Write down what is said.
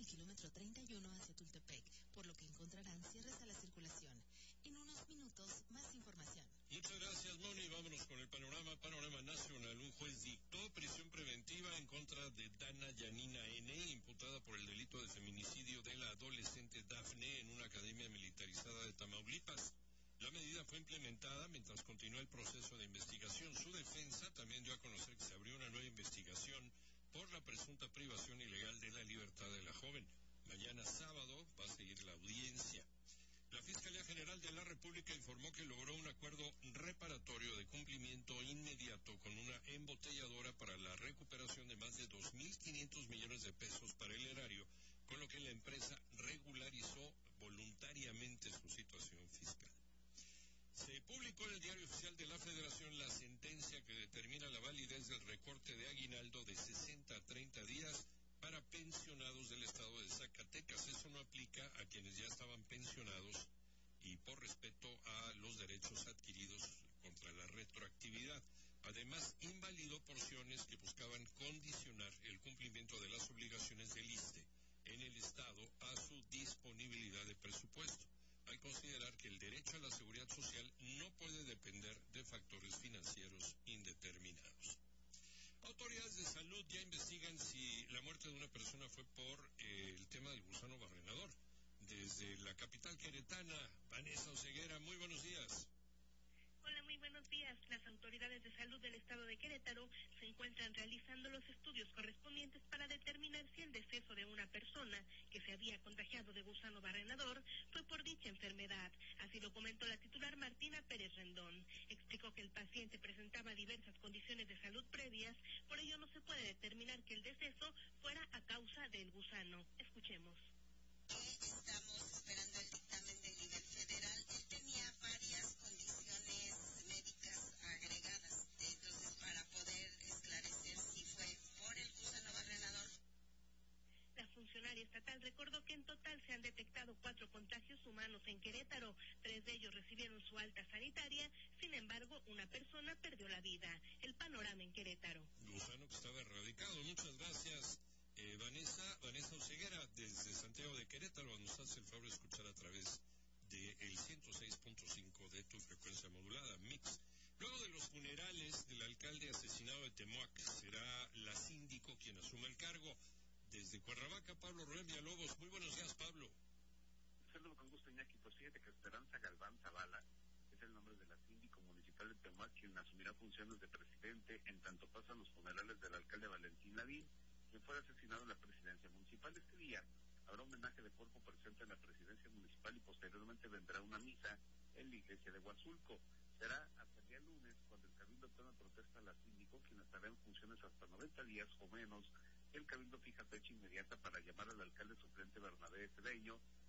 el kilómetro 31 hacia Tultepec, por lo que encontrarán cierres a la circulación. En unos minutos, más información. Muchas gracias, Moni. Vámonos con el panorama nacional. Un juez dictó prisión preventiva en contra de Dana Yanina N., imputada por el delito de feminicidio de la adolescente Dafne en una academia militarizada de Tamaulipas. La medida fue implementada mientras continúa el proceso de investigación. Su defensa también dio a conocer que se abrió una nueva investigación por la presunta privación ilegal de la libertad de la joven. Mañana sábado va a seguir la audiencia. La Fiscalía General de la República informó que logró un acuerdo reparatorio de cumplimiento inmediato con una embotelladora para la recuperación de más de 2.500 millones de pesos para el erario, con lo que la empresa regularizó voluntariamente su situación fiscal. Se publicó en el Diario Oficial de la Federación la sentencia que determina la validez del recorte de aguinaldo de 60 a 30 días para pensionados del estado de Zacatecas. Eso no aplica a quienes ya estaban pensionados y por respeto a los derechos adquiridos contra la retroactividad. Además, invalidó porciones que buscaban condicionar el cumplimiento de las obligaciones del ISSSTE en el estado a su disponibilidad de presupuesto, al considerar que el derecho a la seguridad social no puede depender de factores financieros indeterminados. Autoridades de salud ya investigan si la muerte de una persona fue por el tema del gusano barrenador. Desde la capital queretana, Vanessa Oseguera, muy buenos días. Hola, muy buenos días. Las autoridades de salud del estado de Querétaro se encuentran realizando los estudios correspondientes para determinar si el deceso de una persona que se había contagiado de gusano barrenador fue por dicha enfermedad. Así lo comentó la titular Martina Pérez Rendón. Explicó que el paciente presentaba diversas condiciones de salud previas, por ello no se puede determinar que el deceso fuera a causa del gusano. Escuchemos. Estamos esperando el dictamen del nivel federal. Él tenía varias condiciones médicas agregadas, entonces para poder esclarecer si fue por el gusano barrenador. La funcionaria estatal recordó que en total se han detectado 4 contagios humanos en Querétaro. 3 de ellos recibieron su alta sanitaria, sin embargo, una persona perdió la vida. El panorama en Querétaro. Gusano que estaba erradicado. Muchas gracias. Vanessa Oseguera, desde Santiago de Querétaro, nos hace el favor de escuchar a través del 106.5 de tu frecuencia modulada, Mix. Luego de los funerales del alcalde asesinado de Temoac, será la síndico quien asuma el cargo. Desde Cuernavaca, Pablo Rubén Villalobos. Muy buenos días, Pablo. Saludos con gusto, Iñaki. Pues fíjate que Esperanza Galván Zavala es el nombre de la síndico municipal de Temoac, quien asumirá funciones de presidente en tanto pasan los funerales del alcalde Valentín Lavín, quien fue asesinado en la presidencia municipal. Este día habrá homenaje de cuerpo presente en la presidencia municipal y posteriormente vendrá una misa en la iglesia de Huazulco. Será hasta el día lunes cuando el Cabildo tome protesta a la síndico, quien estará en funciones hasta 90 días o menos. El Cabildo fija fecha inmediata para llamar al alcalde suplente Bernabé Cedeño